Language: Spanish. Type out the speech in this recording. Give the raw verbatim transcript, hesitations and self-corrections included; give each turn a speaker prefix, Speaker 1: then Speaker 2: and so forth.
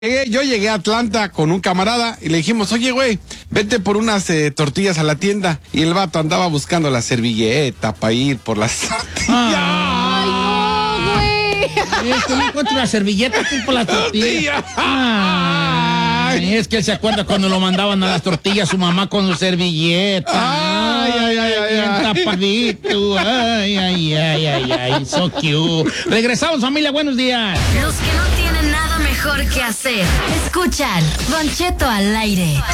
Speaker 1: Llegué- Yo llegué a Atlanta con un camarada y le dijimos, oye, güey, vete por unas eh, tortillas a la tienda. Y el vato andaba buscando la servilleta para ir por las tortillas.
Speaker 2: Ay, no, güey. Es que no encuentro una servilleta tipo la tortilla. Ay, es que él se acuerda cuando lo mandaban a las tortillas su mamá con su servilleta.
Speaker 1: Ay, ay, ay, ay,
Speaker 2: Bien
Speaker 1: ay.
Speaker 2: tapadito. Ay, ay, ay, ay, ay, so cute. Regresamos, familia, buenos días.
Speaker 3: Los que no tienen nada mejor que hacer. Escuchan Don Cheto al aire.